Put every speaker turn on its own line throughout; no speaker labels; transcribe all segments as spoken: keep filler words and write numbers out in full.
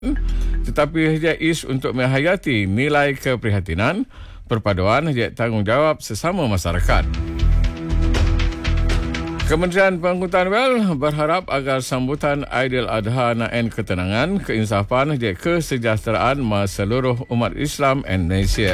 tetapi Haji Is untuk menghayati nilai keprihatinan, perpaduan Haji tanggungjawab sesama masyarakat. Kementerian Pengangkutan Wel berharap agar sambutan Aidiladha naen ketenangan, keinsafan dan kesejahteraan seluruh umat Islam Indonesia.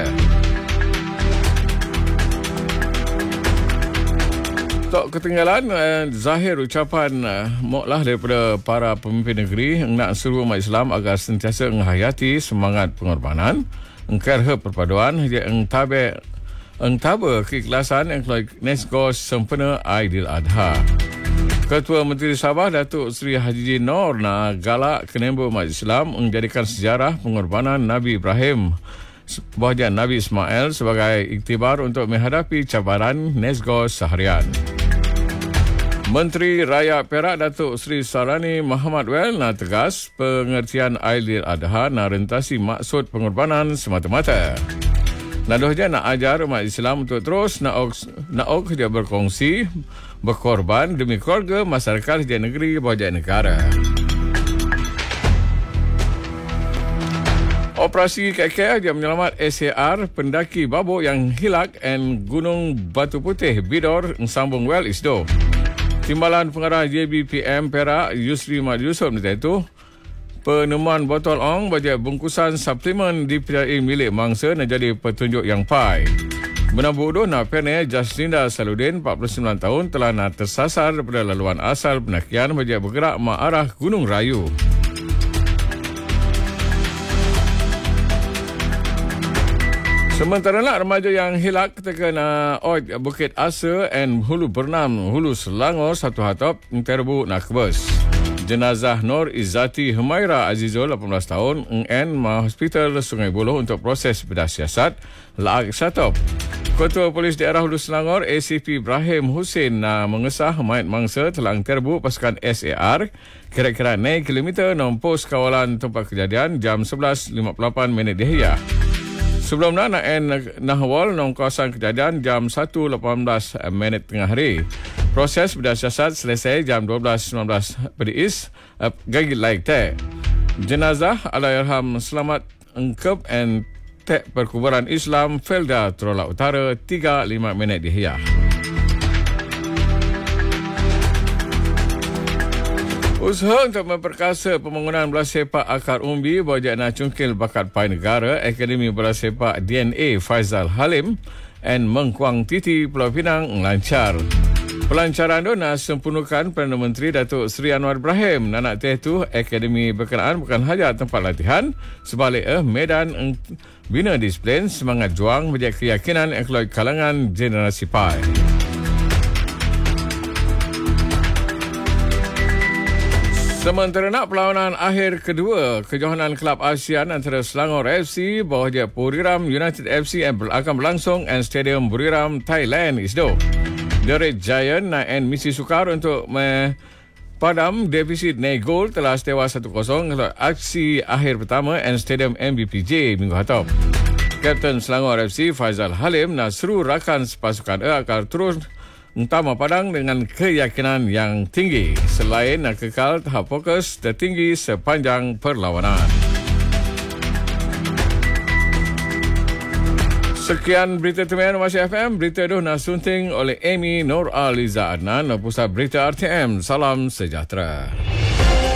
Tak ketinggalan, zahir ucapan moklah daripada para pemimpin negeri nak suruh umat Islam agar sentiasa menghayati semangat pengorbanan, engkar perpaduan yang tabe Entaba keikhlasan yang nesgos sempena Aidiladha. Ketua Menteri Sabah Datuk Seri Haji Noor nak galak kenemba umat Islam menjadikan sejarah pengorbanan Nabi Ibrahim bahagian Nabi Ismail sebagai iktibar untuk menghadapi cabaran nesgos seharian. Menteri Raya Perak Datuk Seri Sarani Muhammad Wel nak tegas pengertian Aidiladha nak rentasi maksud pengorbanan semata-mata. Nadoh je nak ajar umat Islam untuk terus nak ok, nak ok dia berkongsi, berkorban demi keluarga, masyarakat dan negeri bahagian negara. Operasi K K dia menyelamat S A R pendaki babuk yang hilak dan Gunung Batu Putih Bidor sambung Well Isdo. Timbalan pengarah J B P M Perak Yusri Mat Yusof itu penemuan botol ong bagi bungkusan suplemen di P I milik mangsa nak jadi petunjuk yang pai. Menabuh nak pene Jaslinda Saludin empat puluh sembilan tahun telah nak tersasar daripada laluan asal pendakian bagi bergerak ke arah Gunung Rayu. Sementara nak remaja yang hilak ketika nak oit Bukit Asa dan Hulu Bernam, Hulu Selangor satu hatop terbu nak kebes. Jenazah Nur Izzati Humaira Azizul lapan belas tahun N Ma Hospital Sungai Buloh untuk proses bedah siasat laak satop. Ketua Polis Daerah Hulu Selangor A C P Ibrahim Hussein na mengesah mayat mangsa telah terbu pasukan S A R kira-kira naik kilometer enam pos kawalan tempat kejadian jam sebelas lima puluh lapan minit dihia. Sebelum na naen nahwal nong kawasan kejadian jam satu lapan belas minit tengah hari. Proses bedah siasat selesai jam dua belas sembilan belas Pedis uh, gagi laik teh. Jenazah Allahyarham selamat engkep and tek perkuburan Islam Felda Trola Utara tiga lima minit dihia. Usaha untuk memperkasa pembangunan bola sepak akar umbi bawah nak cungkil bakat pai negara Akademi Bola Sepak D N A Faizal Halim dan Mengkuang Titi Pulau Pinang lancar. Pelancaran itu nak sempurnakan Perdana Menteri Datuk Seri Anwar Ibrahim. Nanak teh tu akademi berkenaan bukan hanya tempat latihan, sebaliknya medan bina disiplin semangat juang menjadi keyakinan ekologi kalangan generasi pai. Sementara nak perlawanan akhir kedua kejohanan Kelab ASEAN antara Selangor F C bawah je Buriram United F C akan berlangsung di Stadium Buriram, Thailand isdo. The Red Giant naik misi sukar untuk padam defisit naik gol telah tewas satu kosong kalau aksi akhir pertama di Stadium M B P J minggu hatop. Kapten Selangor F C Faizal Halim nak seru rakan sepasukan E agar terus utama padang dengan keyakinan yang tinggi selain nak kekal tahap fokus tertinggi sepanjang perlawanan. Sekian berita teman Masih F M. Berita itu nak sunting oleh Amy Nur Aliza Adnan, Pusat Berita R T M. Salam sejahtera.